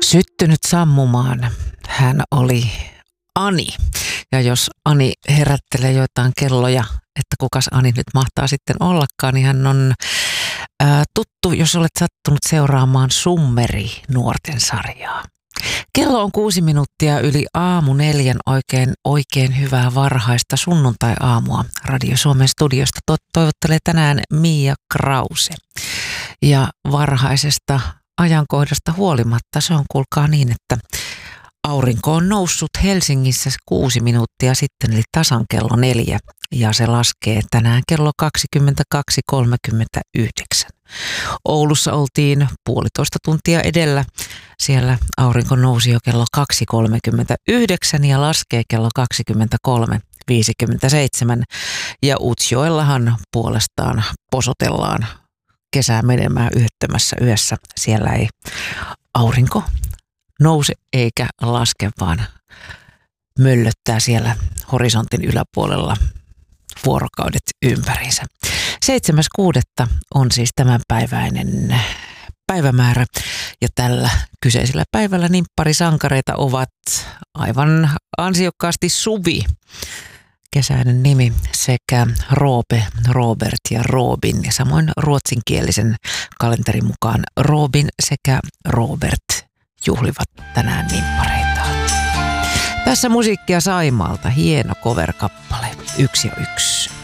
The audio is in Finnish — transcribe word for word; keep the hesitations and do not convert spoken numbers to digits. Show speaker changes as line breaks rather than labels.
syttynyt sammumaan. Hän oli Ani. Ja jos Ani herättelee joitain kelloja, että kukas Ani nyt mahtaa sitten ollakaan, niin hän on ää, tuttu, jos olet sattunut seuraamaan Summeri nuorten sarjaa. Kello on kuusi minuuttia yli aamu neljän, oikein, oikein hyvää varhaista sunnuntai-aamua. Radio Suomen studiosta to- toivottelee tänään Mia Krause. Ja varhaisesta ajankohdasta huolimatta se on kuulkaa niin, että aurinko on noussut Helsingissä kuusi minuuttia sitten, eli tasan kello neljä, ja se laskee tänään kello kaksikymmentäkaksi kolmekymmentäyhdeksän. Oulussa oltiin puolitoista tuntia edellä. Siellä aurinko nousi jo kello kaksi kolmekymmentäyhdeksän ja laskee kello kaksikymmentäkolme viisikymmentäseitsemän. Ja Utsjoellahan puolestaan posotellaan kesää menemään yöttömässä yössä. Siellä ei aurinko nouse eikä laske, vaan möllöttää siellä horisontin yläpuolella vuorokaudet ympäriinsä. seitsemäs kuudetta on siis tämänpäiväinen päivämäärä, ja tällä kyseisellä päivällä nimpparisankareita ovat aivan ansiokkaasti Suvi, kesäinen nimi, sekä Roope, Robert ja Robin, ja samoin ruotsinkielisen kalenterin mukaan Robin sekä Robert juhlivat tänään nimppareitaan. Tässä musiikkia Saimaalta, hieno cover-kappale, yksi ja yksi.